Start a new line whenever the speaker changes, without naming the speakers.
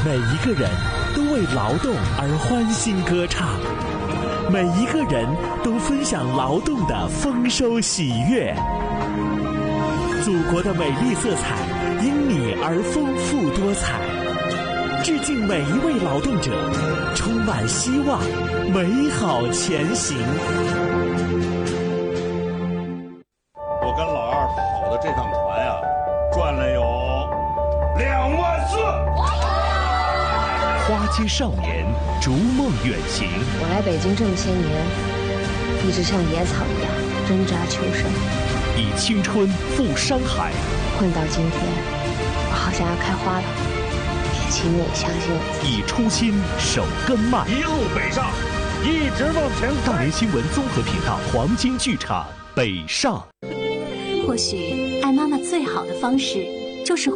每一个人都为劳动而欢欣歌唱，每一个人都分享劳动的丰收喜悦。祖国的美丽色彩因你而丰富多彩。致敬每一位劳动者，充满希望，美好前行。
我跟老二跑的这趟船呀，赚了有2.4万。
花街少年逐梦远行。
我来北京这么些年，一直像野草一样挣扎求生，
以青春赴山海。
混到今天，我好像要开花了。请你相信我。
以初心守根脉，
一路北上，一直往前看。
大连新闻综合频道黄金剧场北上。
或许爱妈妈最好的方式就是